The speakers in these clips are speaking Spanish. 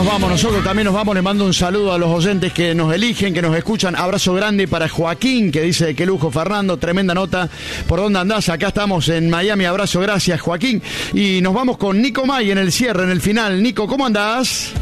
nos vamos, nosotros también nos vamos. Le mando un saludo a los oyentes que nos eligen, que nos escuchan. Abrazo grande para Joaquín, que dice: qué lujo, Fernando, tremenda nota. ¿Por dónde andás? Acá estamos en Miami. Abrazo, gracias, Joaquín. Y nos vamos con Nico May en el cierre, en el final. Nico, ¿cómo andás?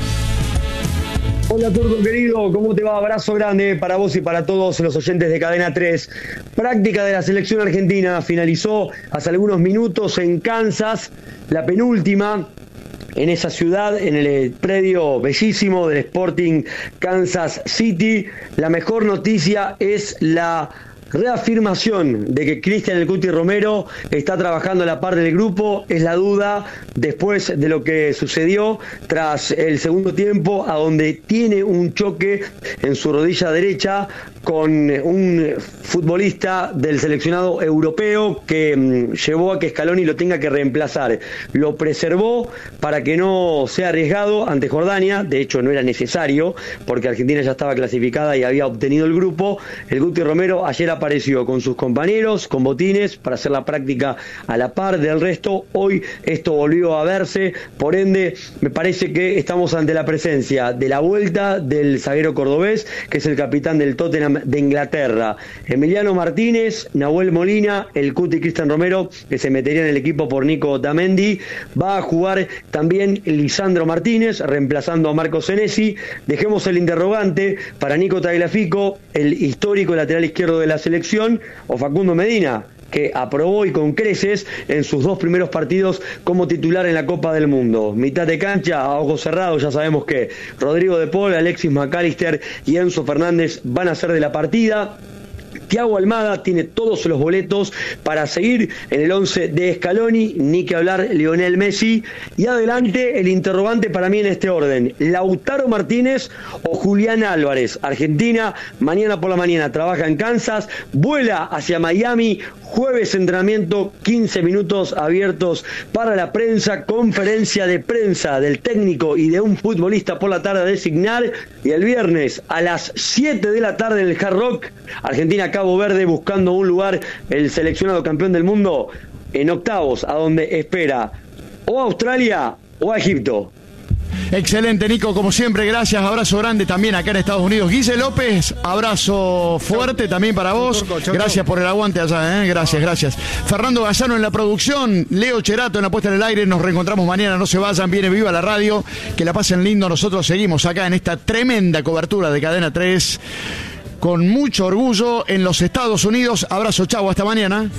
Hola, Turco querido, ¿cómo te va? Abrazo grande para vos y para todos los oyentes de Cadena 3. Práctica de la selección argentina finalizó hace algunos minutos en Kansas, la penúltima en esa ciudad, en el predio bellísimo del Sporting Kansas City. La mejor noticia es la reafirmación de que Cristian El Cuti Romero está trabajando a la par del grupo. Es la duda después de lo que sucedió tras el segundo tiempo, a donde tiene un choque en su rodilla derecha con un futbolista del seleccionado europeo que llevó a que Scaloni lo tenga que reemplazar. Lo preservó para que no sea arriesgado ante Jordania. De hecho, no era necesario porque Argentina ya estaba clasificada y había obtenido el grupo. El Cuti Romero ayer apareció con sus compañeros, con botines, para hacer la práctica a la par del resto. Hoy esto volvió a verse, por ende me parece que estamos ante la presencia de la vuelta del zaguero cordobés, que es el capitán del Tottenham de Inglaterra. Emiliano Martínez, Nahuel Molina, el Cuti Cristian Romero, que se metería en el equipo por Nico Otamendi. Va a jugar también Lisandro Martínez, reemplazando a Marco Senesi. Dejemos el interrogante para Nico Tagliafico, el histórico lateral izquierdo de la selección, o Facundo Medina, que aprobó y con creces en sus dos primeros partidos como titular en la Copa del Mundo. Mitad de cancha, a ojos cerrados, ya sabemos que Rodrigo de Paul, Alexis McAllister y Enzo Fernández van a ser de la partida. Thiago Almada tiene todos los boletos para seguir en el 11 de Scaloni, ni que hablar Lionel Messi. Y adelante el interrogante para mí en este orden: Lautaro Martínez o Julián Álvarez. Argentina mañana por la mañana trabaja en Kansas, vuela hacia Miami, jueves entrenamiento, 15 minutos abiertos para la prensa, conferencia de prensa del técnico y de un futbolista por la tarde a designar, y el viernes a las 7 de la tarde en el Hard Rock, Argentina Cabo Verde, buscando un lugar, el seleccionado campeón del mundo en octavos, a donde espera o a Australia o a Egipto. Excelente, Nico, como siempre, gracias. Abrazo grande también acá en Estados Unidos. Guille López, abrazo fuerte también para vos. Gracias por el aguante allá, gracias. Fernando Gazzano en la producción, Leo Cherato en la puesta en el aire. Nos reencontramos mañana, no se vayan, viene Viva la Radio. Que la pasen lindo, nosotros seguimos acá en esta tremenda cobertura de Cadena 3 con mucho orgullo en los Estados Unidos. Abrazo, chau, hasta mañana.